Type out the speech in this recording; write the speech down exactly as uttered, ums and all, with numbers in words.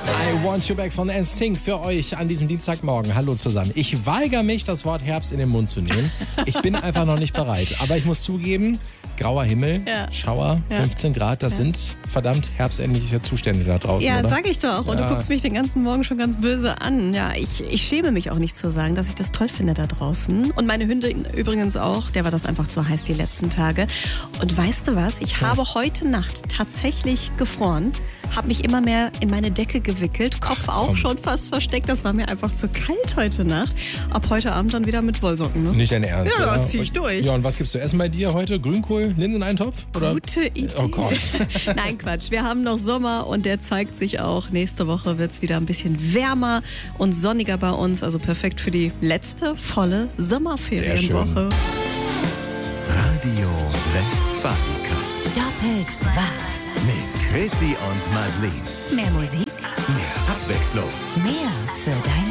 I Want You Back von N Sync für euch an diesem Dienstagmorgen. Hallo zusammen. Ich weigere mich, das Wort Herbst in den Mund zu nehmen. Ich bin einfach noch nicht bereit. Aber ich muss zugeben, grauer Himmel, ja. Schauer, ja. fünfzehn Grad, das ja. sind verdammt herbstähnliche Zustände da draußen, Ja, oder? sag ich doch. Und ja. du guckst mich den ganzen Morgen schon ganz böse an. Ja, ich, ich schäme mich auch nicht zu sagen, dass ich das toll finde da draußen. Und meine Hündin übrigens auch. Der war das einfach zu heiß die letzten Tage. Und weißt du was? Ich habe ja. heute Nacht tatsächlich gefroren. Habe mich immer mehr in meine Decke gewickelt. Kopf Ach, auch schon fast versteckt. Das war mir einfach zu kalt heute Nacht. Ab heute Abend dann wieder mit Wollsocken. Ne? Nicht dein Ernst, Ja, oder? das zieh ich durch. Ja, und was gibt's zu essen bei dir heute? Grünkohl, Linseneintopf? Oder? Gute Idee. Oh Gott. Nein, Quatsch. Wir haben noch Sommer und der zeigt sich auch. Nächste Woche wird es wieder ein bisschen wärmer und sonniger bei uns. Also perfekt für die letzte volle Sommerferienwoche. Radio Westfalica. Doppelt wahr. Mit Chrissy und Madeleine. Mehr Musik, mehr Abwechslung, mehr für dein